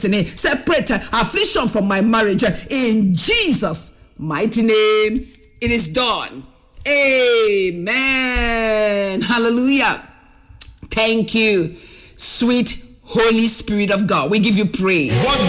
separate affliction from my marriage in Jesus' mighty name. It is done. Amen. Hallelujah. Thank you, sweet Holy Spirit of God. We give you praise.